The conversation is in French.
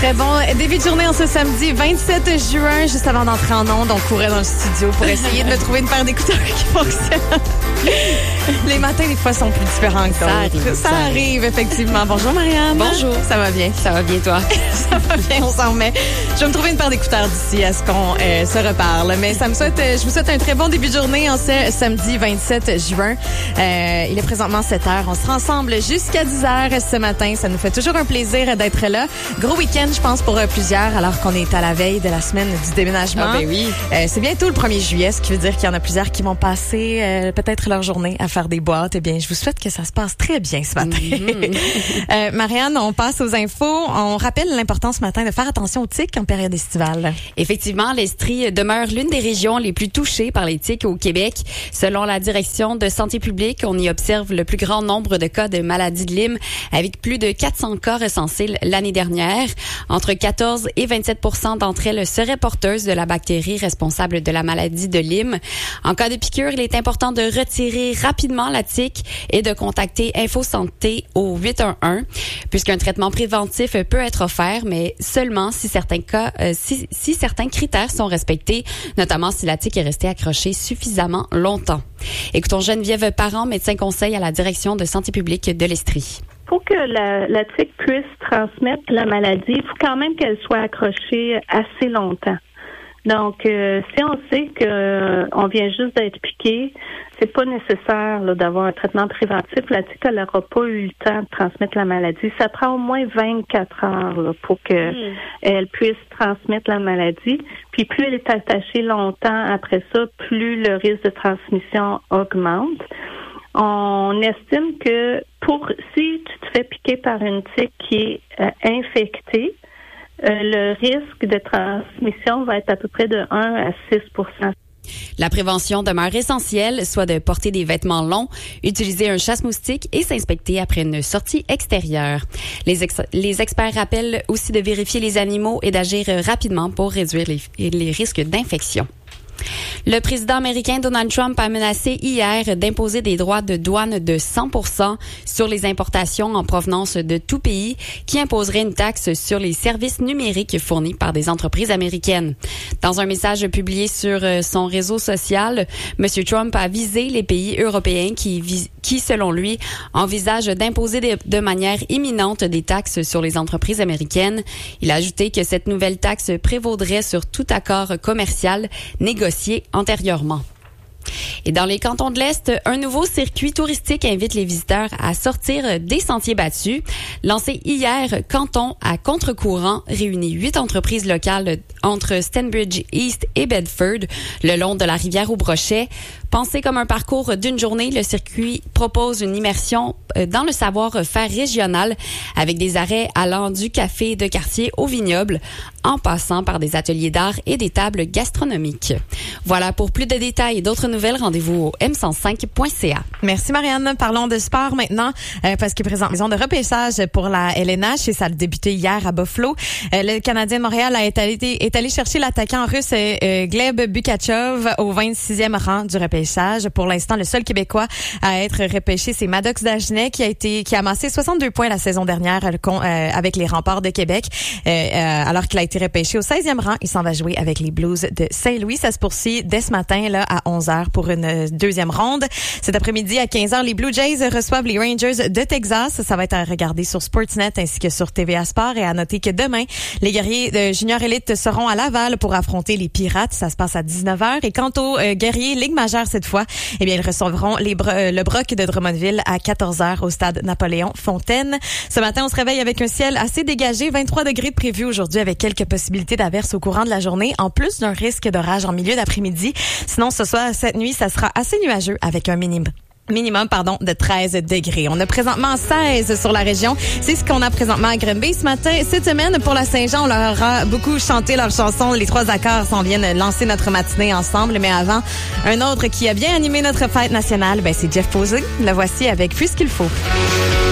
Très bon début de journée en ce samedi 27 juin, juste avant d'entrer en onde, on courait dans le studio pour essayer de me trouver une paire d'écouteurs qui fonctionne. Les matins, des fois, sont plus différents que d'autres. Ça arrive, effectivement. Bonjour, Marianne. Bonjour. Ça va bien? Ça va bien, toi? Ça va bien, on s'en remet. Je vais me trouver une paire d'écouteurs d'ici à ce qu'on se reparle. Mais je vous souhaite un très bon début de journée en ce samedi 27 juin. Il est présentement 7h. On sera ensemble jusqu'à 10h ce matin. Ça nous fait toujours un plaisir d'être là. Gros week-end, je pense, pour plusieurs, alors qu'on est à la veille de la semaine du déménagement. Ah ben oui. C'est bientôt le 1er juillet, ce qui veut dire qu'il y en a plusieurs qui vont passer peut-être leur journée à faire des boîtes. Eh bien, je vous souhaite que ça se passe très bien ce matin. Marianne, on passe aux infos. On rappelle l'importance ce matin de faire attention aux tiques en période estivale. Effectivement, l'Estrie demeure l'une des régions les plus touchées par les tiques au Québec. Selon la direction de santé publique, on y observe le plus grand nombre de cas de maladie de Lyme, avec plus de 400 cas recensés l'année dernière. Entre 14 et 27 % d'entre elles seraient porteuses de la bactérie responsable de la maladie de Lyme. En cas de piqûre, il est important de retirer rapidement la tique et de contacter InfoSanté au 811, puisqu'un traitement préventif peut être offert, mais seulement si certains critères sont respectés, notamment si la tique est restée accrochée suffisamment longtemps. Écoutons Geneviève Parent, médecin conseil à la direction de santé publique de l'Estrie. Pour que la tique puisse transmettre la maladie, il faut quand même qu'elle soit accrochée assez longtemps. Donc, si on sait qu'on vient juste d'être piqué, c'est pas nécessaire là, d'avoir un traitement préventif. La tique, elle n'aura pas eu le temps de transmettre la maladie. Ça prend au moins 24 heures là, pour que elle puisse transmettre la maladie. Puis plus elle est attachée longtemps après ça, plus le risque de transmission augmente. On estime que si tu te fais piquer par une tique qui est infectée, le risque de transmission va être à peu près de 1 à 6 %. La prévention demeure essentielle, soit de porter des vêtements longs, utiliser un chasse-moustique et s'inspecter après une sortie extérieure. Les experts rappellent aussi de vérifier les animaux et d'agir rapidement pour réduire les risques d'infection. Le président américain Donald Trump a menacé hier d'imposer des droits de douane de 100% sur les importations en provenance de tout pays, qui imposerait une taxe sur les services numériques fournis par des entreprises américaines. Dans un message publié sur son réseau social, M. Trump a visé les pays européens qui, selon lui, envisagent d'imposer de manière imminente des taxes sur les entreprises américaines. Il a ajouté que cette nouvelle taxe prévaudrait sur tout accord commercial négocié antérieurement. Et dans les cantons de l'Est, un nouveau circuit touristique invite les visiteurs à sortir des sentiers battus. Lancé hier, Canton à contre-courant réunit 8 entreprises locales entre Stanbridge East et Bedford, le long de la rivière au Brochet. Pensé comme un parcours d'une journée, le circuit propose une immersion dans le savoir-faire régional avec des arrêts allant du café de quartier au vignoble, en passant par des ateliers d'art et des tables gastronomiques. Voilà, pour plus de détails et d'autres nouvelles, rendez-vous au m105.ca. Merci Marianne. Parlons de sport maintenant, parce qu'il présente maison de repêchage pour la LNH et ça a débuté hier à Buffalo. Le Canadien de Montréal est allé chercher l'attaquant russe Gleb Bukachov au 26e rang du repêchage. Pour l'instant, le seul Québécois à être repêché, c'est Maddox Dagenet qui a amassé 62 points la saison dernière avec les Remparts de Québec. Alors qu'il a été repêché au 16e rang, il s'en va jouer avec les Blues de Saint-Louis. Ça se poursuit dès ce matin là à 11h pour une deuxième ronde. Cet après-midi à 15h, les Blue Jays reçoivent les Rangers de Texas. Ça va être à regarder sur Sportsnet ainsi que sur TVA Sport. Et à noter que demain, les guerriers de Junior Elite seront à Laval pour affronter les Pirates. Ça se passe à 19h. Et quant aux guerriers Ligue majeure cette fois, eh bien, ils recevront le Broc de Drummondville à 14h au stade Napoléon-Fontaine. Ce matin, on se réveille avec un ciel assez dégagé, 23 degrés de prévu aujourd'hui avec quelques possibilités d'averses au courant de la journée, en plus d'un risque d'orage en milieu d'après-midi. Sinon, ce soir, cette nuit, ça sera assez nuageux avec un minimum de 13 degrés. On a présentement 16 sur la région. C'est ce qu'on a présentement à Granby ce matin. Cette semaine, pour la Saint-Jean, on leur aura beaucoup chanté leur chanson. Les trois accords s'en viennent lancer notre matinée ensemble. Mais avant, un autre qui a bien animé notre fête nationale, c'est Jeff Posey. Le voici avec Puisqu'il faut.